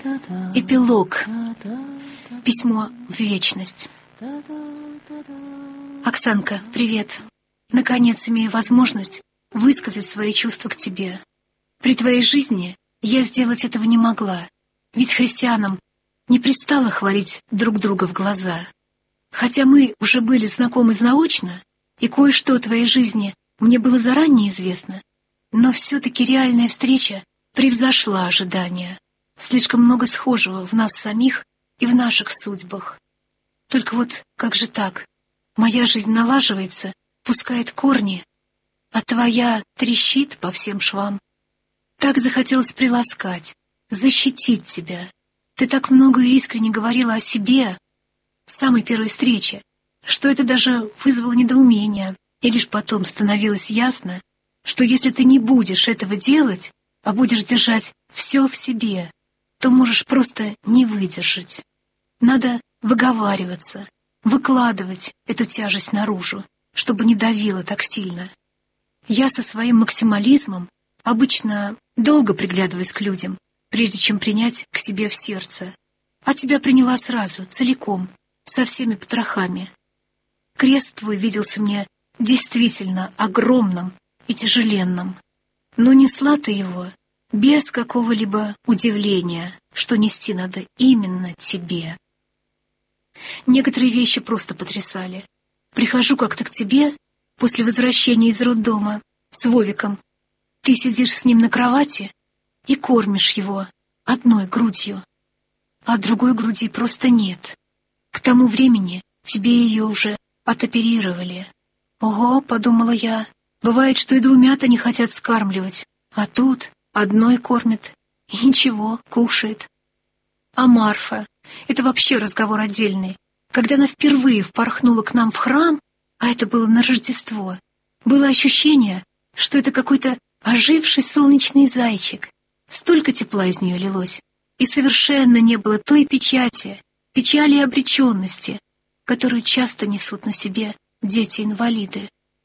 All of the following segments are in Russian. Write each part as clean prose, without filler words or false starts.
Эпилог. Письмо в вечность. Оксанка, привет. Наконец имею возможность высказать свои чувства к тебе. При твоей жизни я сделать этого не могла, ведь христианам не пристало хвалить друг друга в глаза. Хотя мы уже были знакомы заочно, и кое-что о твоей жизни мне было заранее известно, но все-таки реальная встреча превзошла ожидания. Слишком много схожего в нас самих и в наших судьбах. Только вот как же так? Моя жизнь налаживается, пускает корни, а твоя трещит по всем швам. Так захотелось приласкать, защитить тебя. Ты так много и искренне говорила о себе с самой первой встречи, что это даже вызвало недоумение, и лишь потом становилось ясно, что если ты не будешь этого делать, а будешь держать все в себе, то можешь просто не выдержать. Надо выговариваться, выкладывать эту тяжесть наружу, чтобы не давило так сильно. Я со своим максимализмом обычно долго приглядываюсь к людям, прежде чем принять к себе в сердце, а тебя приняла сразу, целиком, со всеми потрохами. Крест твой виделся мне действительно огромным и тяжеленным, но несла ты его без какого-либо удивления, что нести надо именно тебе. Некоторые вещи просто потрясали. Прихожу как-то к тебе после возвращения из роддома с Вовиком. Ты сидишь с ним на кровати и кормишь его одной грудью, а другой груди просто нет. К тому времени тебе ее уже отоперировали. Ого, подумала я, бывает, что и двумя-то не хотят скармливать, а тут одной кормят, и ничего, кушает. А Марфа — это вообще разговор отдельный. Когда она впервые впорхнула к нам в храм, а это было на Рождество, было ощущение, что это какой-то оживший солнечный зайчик. Столько тепла из нее лилось, и совершенно не было той печали и обреченности, которую часто несут на себе дети-инвалиды.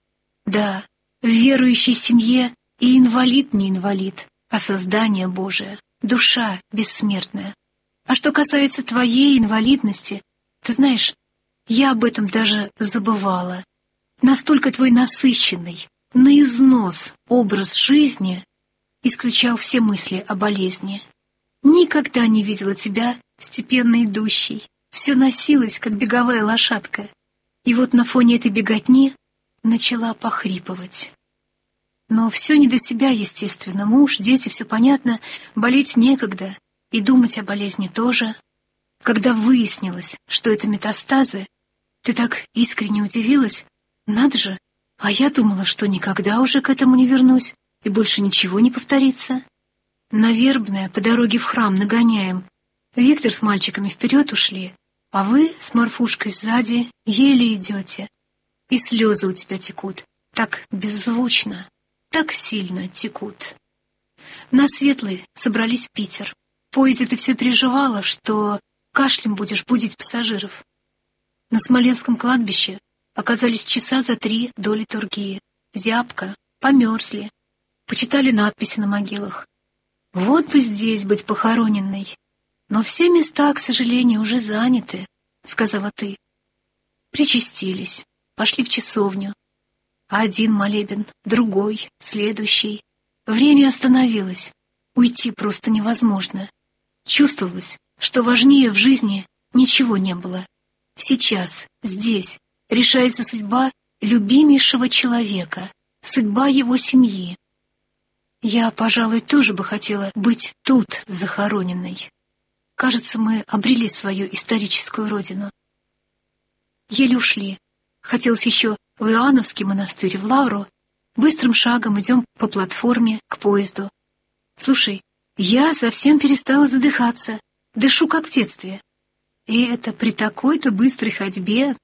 Да, в верующей семье и инвалид не инвалид, а создание Божие, душа бессмертная. А что касается твоей инвалидности, ты знаешь, я об этом даже забывала. Настолько твой насыщенный, на износ образ жизни исключал все мысли о болезни. Никогда не видела тебя степенно идущей. Все носилось, как беговая лошадка. И вот на фоне этой беготни начала похрипывать. Но все не до себя, естественно. Муж, дети, все понятно. Болеть некогда. И думать о болезни тоже. Когда выяснилось, что это метастазы, ты так искренне удивилась. Надо же, а я думала, что никогда уже к этому не вернусь, и больше ничего не повторится. На Вербное по дороге в храм нагоняем. Виктор с мальчиками вперед ушли, а вы с Марфушкой сзади еле идете. И слезы у тебя текут, так беззвучно, так сильно текут. На Светлый собрались в Питер. В поезде ты все переживала, что кашлем будешь будить пассажиров. На Смоленском кладбище оказались часа за 3 до литургии. Зябко, померзли, почитали надписи на могилах. Вот бы здесь быть похороненной. Но все места, к сожалению, уже заняты, сказала ты. Причастились, пошли в часовню. Один молебен, другой, следующий. Время остановилось. Уйти просто невозможно. Чувствовалось, что важнее в жизни ничего не было. Сейчас, здесь, решается судьба любимейшего человека, судьба его семьи. Я, пожалуй, тоже бы хотела быть тут захороненной. Кажется, мы обрели свою историческую родину. Еле ушли. Хотелось еще в Иоанновский монастырь, в Лавру. Быстрым шагом идем по платформе к поезду. Слушай, я совсем перестала задыхаться. Дышу, как в детстве. И это при такой-то быстрой ходьбе.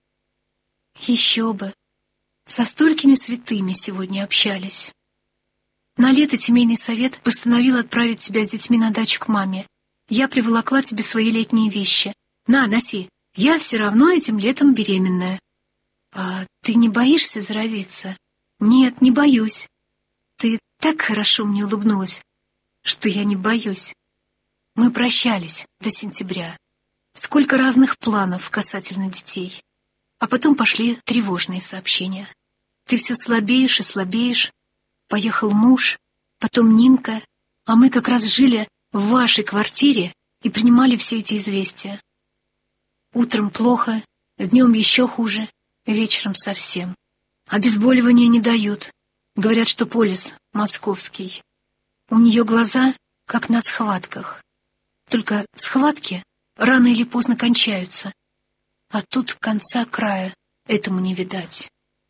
Еще бы. Со столькими святыми сегодня общались. На лето семейный совет постановил отправить тебя с детьми на дачу к маме. Я приволокла тебе свои летние вещи. На, носи. Я все равно этим летом беременная. А ты не боишься заразиться? Нет, не боюсь. Ты так хорошо мне улыбнулась, что я не боюсь. Мы прощались до сентября. Сколько разных планов касательно детей. А потом пошли тревожные сообщения. Ты все слабеешь и слабеешь. Поехал муж, потом Нинка, а мы как раз жили в вашей квартире и принимали все эти известия. Утром плохо, днем еще хуже, вечером совсем. Обезболивания не дают. Говорят, что полис московский. У нее глаза, как на схватках. Только схватки рано или поздно кончаются. А тут конца края этому не видать.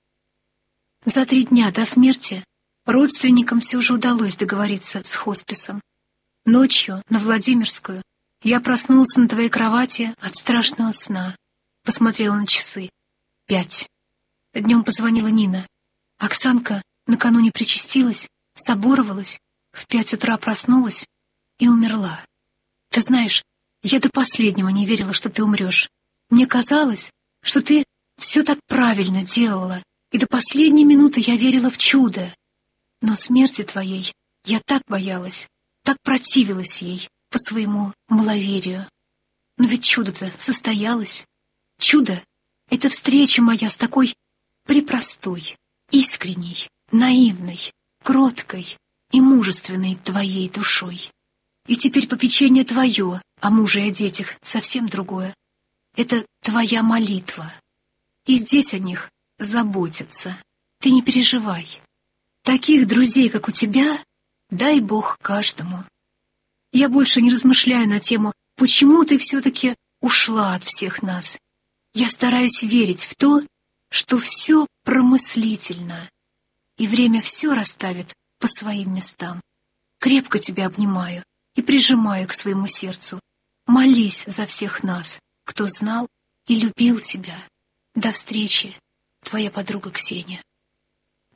За 3 дня до смерти родственникам все же удалось договориться с хосписом. Ночью на Владимирскую я проснулся на твоей кровати от страшного сна. Посмотрела на часы. 5. Днем позвонила Нина. Оксанка накануне причастилась, соборовалась, в 5 утра проснулась и умерла. Ты знаешь, я до последнего не верила, что ты умрешь. Мне казалось, что ты все так правильно делала, и до последней минуты я верила в чудо. Но смерти твоей я так боялась, так противилась ей по своему маловерию. Но ведь чудо-то состоялось. Чудо — это встреча моя с такой препростой, искренней, наивной, кроткой и мужественной твоей душой. И теперь попечение твое о муже и о детях совсем другое. Это твоя молитва. И здесь о них заботятся. Ты не переживай. Таких друзей, как у тебя, дай Бог каждому. Я больше не размышляю на тему, почему ты все-таки ушла от всех нас. Я стараюсь верить в то, что все промыслительно, и время все расставит по своим местам. Крепко тебя обнимаю и прижимаю к своему сердцу. Молись за всех нас, кто знал и любил тебя. До встречи, твоя подруга Ксения.